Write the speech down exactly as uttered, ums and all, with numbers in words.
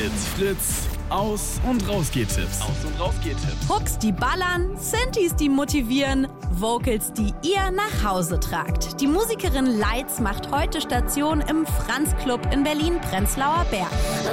mit Fritz Aus- und Rausgehtipps. Aus- und Rausgehtipps. Hooks, die ballern, Synthes, die motivieren, Vocals, die ihr nach Hause tragt. Die Musikerin Lights macht heute Station im Franz Club in Berlin-Prenzlauer Berg.